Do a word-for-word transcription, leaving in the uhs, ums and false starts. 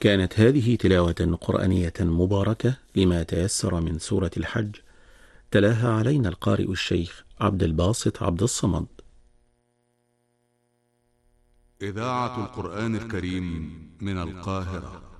كانت هذه تلاوة قرآنية مباركة لما تيسر من سورة الحج، تلاها علينا القارئ الشيخ عبد الباسط عبد الصمد. إذاعة القرآن الكريم من القاهرة.